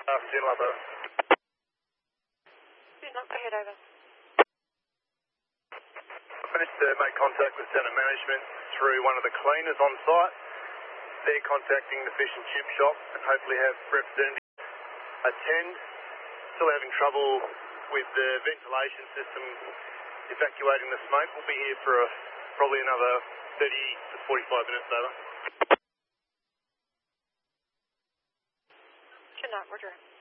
Still up, over. Not go ahead, over. I managed to make contact with Centre Management through one of the cleaners on site. They're contacting the fish and chip shop and hopefully have representatives attend. Still having trouble with the ventilation system evacuating the smoke. We'll be here for probably another 30 to 45 minutes, over. Good night, Roger.